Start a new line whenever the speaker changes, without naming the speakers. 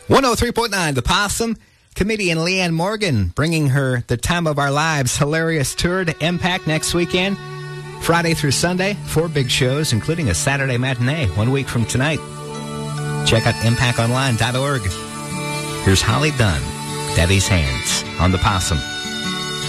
103.9 The Possum. Comedian Leanne Morgan bringing her The Time of Our Lives hilarious tour to Impact next weekend. Friday through Sunday, 4 big shows, including a Saturday matinee 1 week from tonight. Check out impactonline.org. Here's Holly Dunn, Daddy's Hands on The Possum.